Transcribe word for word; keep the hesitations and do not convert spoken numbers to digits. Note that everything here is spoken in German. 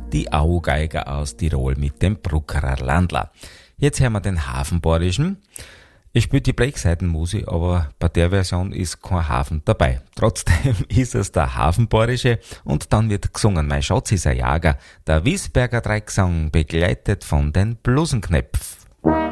die Augeiger aus Tirol mit dem Bruckerer Landler. Jetzt hören wir den Hafenbayerischen. Ich spiele die Blechseitenmusik, aber bei der Version ist kein Hafen dabei. Trotzdem ist es der Hafenbayerische und dann wird gesungen. Mein Schatz ist ein Jager, der Wiesberger Dreigesang begleitet von den Blusenknöpf.